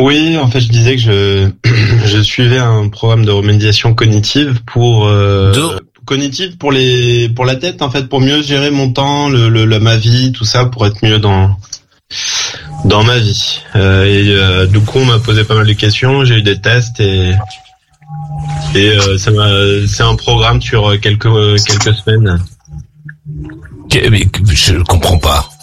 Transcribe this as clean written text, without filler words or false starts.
Oui, en fait, je disais que je suivais un programme de remédiation cognitive cognitive pour la tête, en fait, pour mieux gérer mon temps, ma vie, tout ça, pour être mieux dans ma vie. Du coup, on m'a posé pas mal de questions, j'ai eu des tests et c'est un programme sur quelques semaines. Mais je comprends pas.